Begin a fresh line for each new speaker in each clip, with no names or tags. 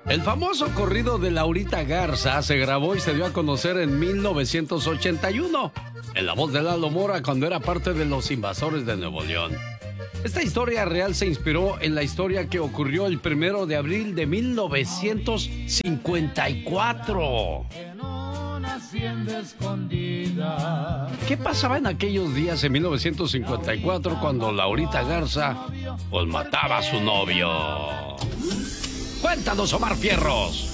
El famoso corrido de Laurita Garza se grabó y se dio a conocer en 1981, en la voz de Lalo Mora cuando era parte de Los Invasores de Nuevo León. Esta historia real se inspiró en la historia que ocurrió el 1 de abril de 1954. ¿Qué pasaba en aquellos días en 1954 cuando Laurita Garza pues mataba a su novio? Cuéntanos, Omar Fierros.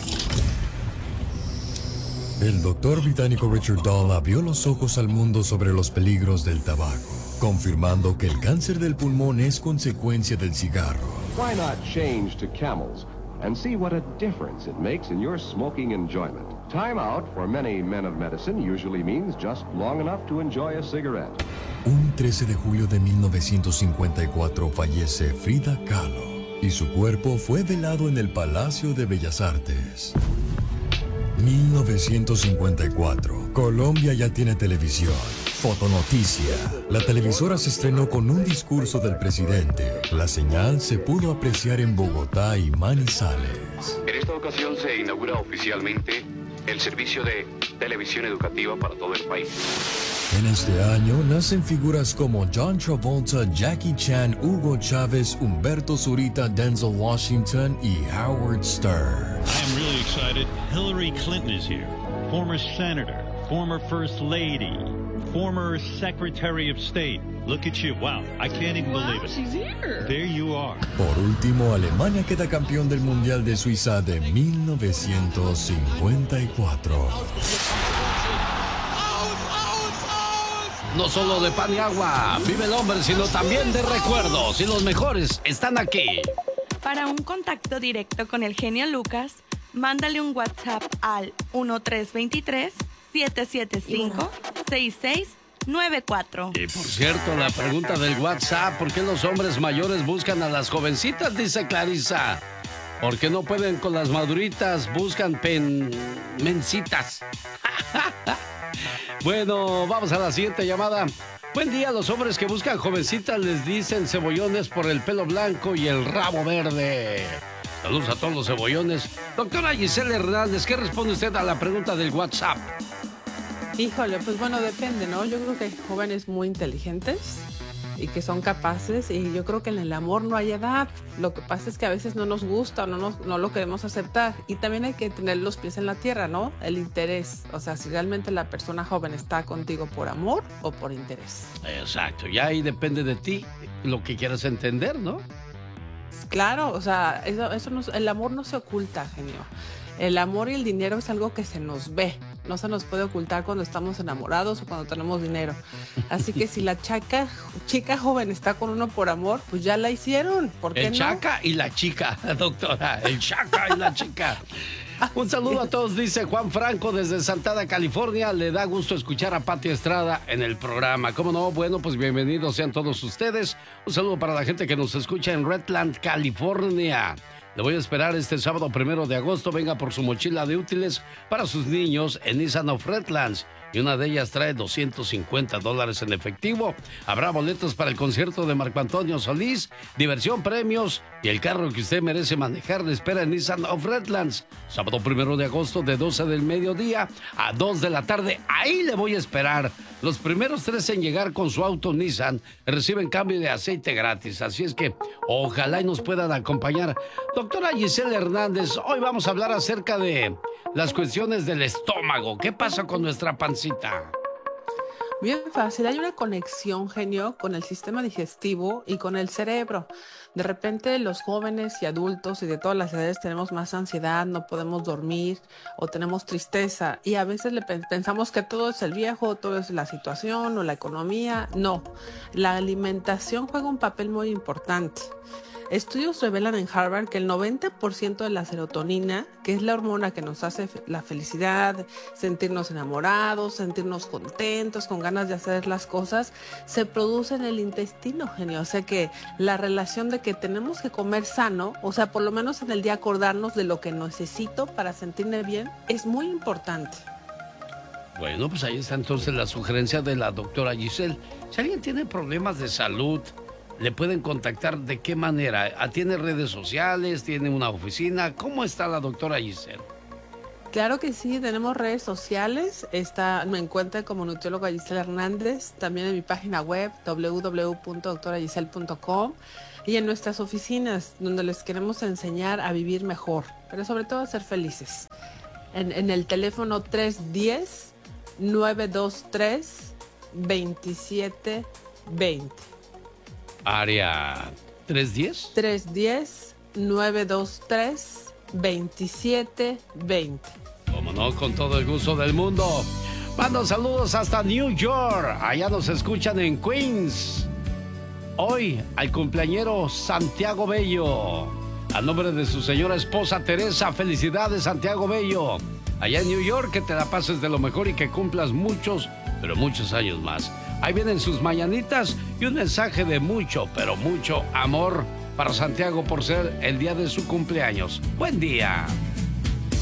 El doctor británico Richard Doll abrió los ojos al mundo sobre los peligros del tabaco, confirmando que el cáncer del pulmón es consecuencia del cigarro.
Why not change to Camels and see what a difference it makes in your smoking enjoyment? Time out for many men of medicine usually means just long enough to enjoy a cigarette.
Un 13 de julio de 1954 fallece Frida Kahlo y su cuerpo fue velado en el Palacio de Bellas Artes. 1954. Colombia ya tiene televisión. Fotonoticia. La televisora se estrenó con un discurso del presidente. La señal se pudo apreciar en Bogotá y Manizales.
En esta ocasión se inaugura oficialmente el servicio de televisión educativa para todo el país.
En este año nacen figuras como John Travolta, Jackie Chan, Hugo Chávez, Humberto Zurita, Denzel Washington y Howard Stern.
I am really excited. Hillary Clinton is here. Former senator, former first lady, former secretary of state. Look at you. Wow, I can't even believe it.
She's here.
There you are.
Por último, Alemania queda campeón del Mundial de Suiza de 1954.
No solo de pan y agua vive el hombre, sino también de recuerdos. Y los mejores están aquí.
Para un contacto directo con el genio Lucas, mándale un WhatsApp al 1323-775-6694.
Y por cierto, la pregunta del WhatsApp, ¿por qué los hombres mayores buscan a las jovencitas? Dice Clarisa. Porque no pueden con las maduritas, buscan mencitas. Bueno, vamos a la siguiente llamada. Buen día, los hombres que buscan jovencitas les dicen cebollones por el pelo blanco y el rabo verde. Saludos a todos los cebollones. Doctora Giselle Hernández, ¿qué responde usted a la pregunta del WhatsApp?
Híjole, pues bueno, depende, ¿no? Yo creo que hay jóvenes muy inteligentes y que son capaces, y yo creo que en el amor no hay edad. Lo que pasa es que a veces no nos gusta o no lo queremos aceptar, y también hay que tener los pies en la tierra, ¿no? El interés, o sea, si realmente la persona joven está contigo por amor o por interés.
Exacto, ya ahí depende de ti lo que quieras entender, ¿no?
Claro, o sea, el amor no se oculta, genio. El amor y el dinero es algo que se nos ve, no se nos puede ocultar cuando estamos enamorados o cuando tenemos dinero. Así que si la chica joven está con uno por amor, pues ya la hicieron. ¿Por qué no?
El chaca y la chica, doctora, el chaca y la chica. Un saludo a todos, dice Juan Franco desde Santana, California. Le da gusto escuchar a Pati Estrada en el programa. ¿Cómo no? Bueno, pues bienvenidos sean todos ustedes. Un saludo para la gente que nos escucha en Redland, California. Le voy a esperar este sábado 1 de agosto. Venga por su mochila de útiles para sus niños en Nissan of Redlands. Y una de ellas trae $250 en efectivo. Habrá boletos para el concierto de Marco Antonio Solís, diversión, premios y el carro que usted merece manejar. Le espera en Nissan of Redlands. Sábado 1 de agosto de 12 del mediodía a 2 de la tarde. Ahí le voy a esperar. Los primeros 3 en llegar con su auto Nissan reciben cambio de aceite gratis. Así es que ojalá y nos puedan acompañar. Doctora Giselle Hernández, hoy vamos a hablar acerca de las cuestiones del estómago. ¿Qué pasa con nuestra pancita?
Bien fácil, hay una conexión, genio, con el sistema digestivo y con el cerebro. De repente los jóvenes y adultos y de todas las edades tenemos más ansiedad, no podemos dormir o tenemos tristeza, y a veces pensamos que todo es el viejo, todo es la situación o la economía. No, la alimentación juega un papel muy importante. Estudios revelan en Harvard que el 90% de la serotonina, que es la hormona que nos hace la felicidad, sentirnos enamorados, sentirnos contentos, con ganas de hacer las cosas, se produce en el intestino, genio. O sea que la relación de que tenemos que comer sano, o sea, por lo menos en el día acordarnos de lo que necesito para sentirme bien, es muy importante.
Bueno, pues ahí está entonces la sugerencia de la doctora Giselle. Si alguien tiene problemas de salud, le pueden contactar de qué manera. ¿Tiene redes sociales? ¿Tiene una oficina? ¿Cómo está la doctora Giselle?
Claro que sí, tenemos redes sociales. Me encuentran como nutrióloga Giselle Hernández, también en mi página web www.doctoragiselle.com y en nuestras oficinas, donde les queremos enseñar a vivir mejor, pero sobre todo a ser felices. En el teléfono 310-923-2720.
Área 310.
310-923-2720.
Como no, con todo el gusto del mundo. Mando saludos hasta New York. Allá nos escuchan en Queens. Hoy al cumpleañero Santiago Bello. A nombre de su señora esposa Teresa, felicidades Santiago Bello. Allá en New York, que te la pases de lo mejor y que cumplas muchos, pero muchos años más. Ahí vienen sus mañanitas y un mensaje de mucho, pero mucho amor para Santiago por ser el día de su cumpleaños. ¡Buen día!